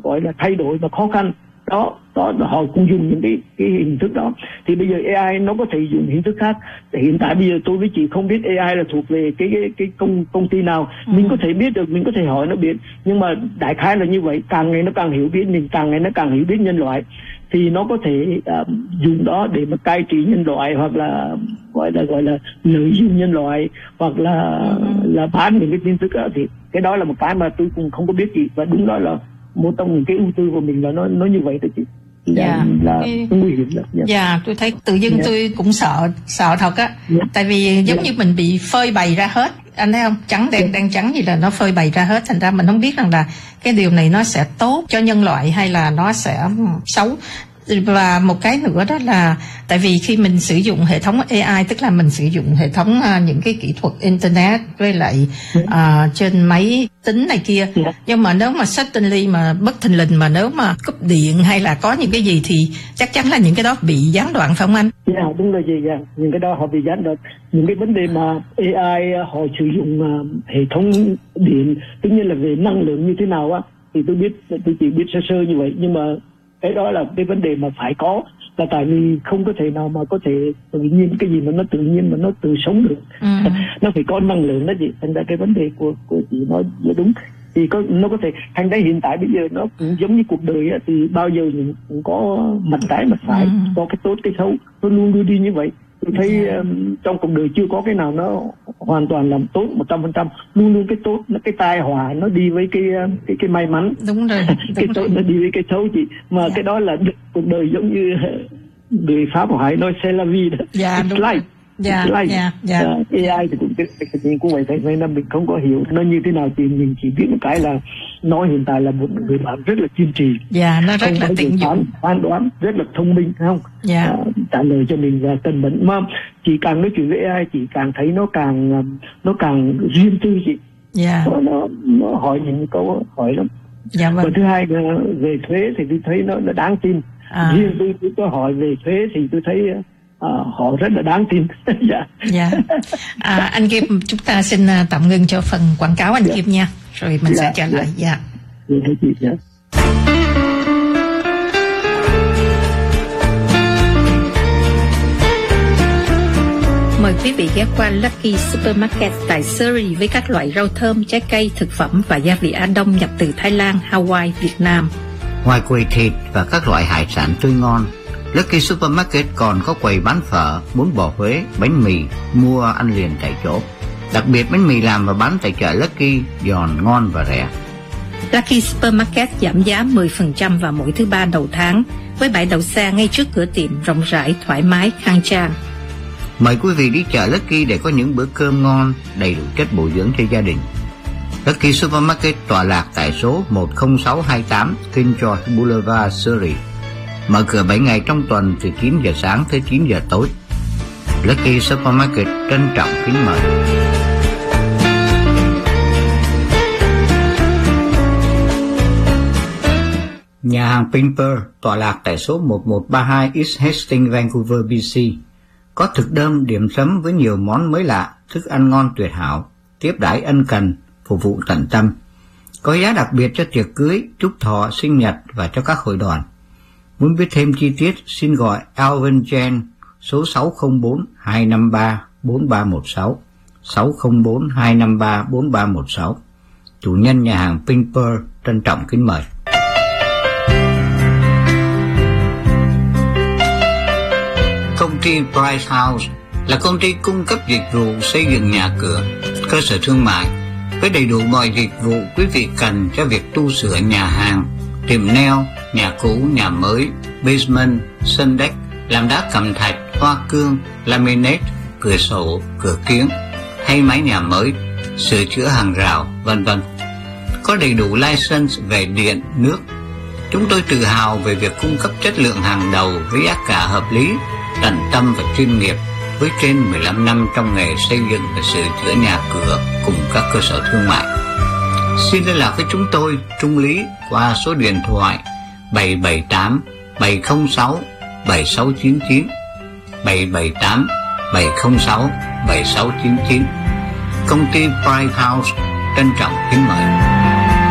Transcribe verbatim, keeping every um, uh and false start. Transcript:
gọi là thay đổi và khó khăn đó, đó họ cũng dùng những cái cái hình thức đó. Thì bây giờ a i nó có thể dùng hình thức khác. Hiện tại bây giờ tôi với chị không biết a i là thuộc về cái cái cái công công ty nào, ừ. mình có thể biết được, mình có thể hỏi nó biết, nhưng mà đại khái là như vậy. Càng ngày nó càng hiểu biết mình, càng ngày nó càng hiểu biết nhân loại, thì nó có thể uh, dùng đó để mà cai trị nhân loại, hoặc là gọi là gọi là lợi dụng nhân loại, hoặc là ừ. là bán những cái tin tức đó. Thì cái đó là một cái mà tôi cũng không có biết gì, và đúng đó là một trong những cái ưu tư của mình là nó nó như vậy thôi chị. Dạ, là cái... nguy hiểm lắm. Dạ. dạ, tôi thấy tự dưng dạ. tôi cũng sợ, sợ thật á. Dạ. Tại vì giống dạ. như mình bị phơi bày ra hết, anh thấy không? Trắng đen, dạ. đen trắng gì là nó phơi bày ra hết, thành ra mình không biết rằng là cái điều này nó sẽ tốt cho nhân loại hay là nó sẽ xấu. Và một cái nữa đó là tại vì khi mình sử dụng hệ thống a i, tức là mình sử dụng hệ thống uh, những cái kỹ thuật internet với lại uh, trên máy tính này kia, yeah. nhưng mà nếu mà suddenly mà bất thình lình mà nếu mà cúp điện hay là có những cái gì thì chắc chắn là những cái đó bị gián đoạn, phải không anh? Dạ yeah, đúng rồi gì, yeah. những cái đó họ bị gián đoạn. Những cái vấn đề mà a i họ sử dụng uh, hệ thống điện, tất nhiên là về năng lượng như thế nào á, thì tôi biết, tôi chỉ biết sơ sơ như vậy, nhưng mà cái đó là cái vấn đề mà phải có, là tại vì không có thể nào mà có thể tự nhiên cái gì mà nó tự nhiên mà nó tự sống được, ừ. nó phải có năng lượng đó chị. Thành ra cái vấn đề của của chị nói đúng, thì có nó có thể thành ra hiện tại bây giờ nó cũng giống như cuộc đời á, thì bao giờ cũng có mặt trái mặt phải, ừ. có cái tốt cái xấu, nó luôn luôn đi như vậy. Tôi thấy um, trong cuộc đời chưa có cái nào nó hoàn toàn làm tốt một trăm phần trăm, luôn luôn cái tốt, nó cái tai họa nó đi với cái cái cái may mắn, đúng rồi, đúng cái tốt nó đi với cái xấu chị. Mà dạ. cái đó là cuộc đời giống như người Pháp Hải nói c'est la vie đó. Dạ, it's đúng like dạ, like dạ, dạ. Uh, a i thì cũng cái chuyện cũng vậy, thế nên mình không có hiểu nó như thế nào, thì mình chỉ biết một cái là nó hiện tại là một người bạn rất là kiên trì, dạ, nó rất là tiện dụng, phán đoán rất là thông minh, không? Dạ. Uh, trả lời cho mình và cẩn mẫn. Mà chỉ càng nói chuyện với a i, chỉ càng thấy nó càng nó càng riêng tư chị. Dạ. Nó, nó, nó hỏi những câu hỏi lắm. Dạ vâng. Và thứ hai là về thuế thì tôi thấy nó, nó đáng tin. À. Riêng tôi, tôi có hỏi về thuế thì tôi thấy À, họ rất là đáng tin. Dạ. Dạ. À, anh Kim, chúng ta xin tạm ngưng cho phần quảng cáo anh dạ. Kim nha, rồi mình dạ. sẽ trở lại. Dạ. Dạ. Dạ. Mời quý vị ghé qua Lucky Supermarket tại Surrey với các loại rau thơm, trái cây, thực phẩm và gia vị Á Đông nhập từ Thái Lan, Hawaii, Việt Nam. Ngoài quầy thịt và các loại hải sản tươi ngon, Lucky Supermarket còn có quầy bán phở, bún bò Huế, bánh mì, mua ăn liền tại chỗ. Đặc biệt bánh mì làm và bán tại chợ Lucky giòn, ngon và rẻ. Lucky Supermarket giảm giá mười phần trăm vào mỗi thứ ba đầu tháng, với bãi đậu xe ngay trước cửa tiệm rộng rãi, thoải mái, khang trang. Mời quý vị đi chợ Lucky để có những bữa cơm ngon, đầy đủ chất bổ dưỡng cho gia đình. Lucky Supermarket tọa lạc tại số một không sáu hai tám King George Boulevard, Surrey. Mở cửa bảy ngày trong tuần từ chín giờ sáng tới chín giờ tối. Lucky Supermarket trân trọng kính mời. Nhà hàng Pimper tọa lạc tại số một một ba hai East Hastings, Vancouver, bê xê. Có thực đơn điểm sắm với nhiều món mới lạ, thức ăn ngon tuyệt hảo, tiếp đãi ân cần, phục vụ tận tâm. Có giá đặc biệt cho tiệc cưới, chúc thọ, sinh nhật và cho các hội đoàn. Muốn biết thêm chi tiết, xin gọi Alvin Jen số sáu không bốn hai năm ba bốn ba một sáu, sáu không bốn hai năm ba bốn ba một sáu. Chủ nhân nhà hàng Pimper trân trọng kính mời. Công ty Price House là công ty cung cấp dịch vụ xây dựng nhà cửa, cơ sở thương mại với đầy đủ mọi dịch vụ quý vị cần cho việc tu sửa nhà hàng, tiệm nail, nhà cũ, nhà mới, basement, sân deck, làm đá cẩm thạch, hoa cương, laminate, cửa sổ, cửa kiếng, thay mái nhà mới, sửa chữa hàng rào, vân vân. Có đầy đủ license về điện, nước. Chúng tôi tự hào về việc cung cấp chất lượng hàng đầu với giá cả hợp lý, tận tâm và chuyên nghiệp, với trên mười lăm năm trong nghề xây dựng và sửa chữa nhà cửa cùng các cơ sở thương mại. Xin liên lạc với chúng tôi, Trung Lý, qua số điện thoại bảy bảy tám bảy không sáu bảy sáu chín chín, bảy bảy tám bảy không sáu bảy sáu chín chín. Công ty Pride House trân trọng kính mời.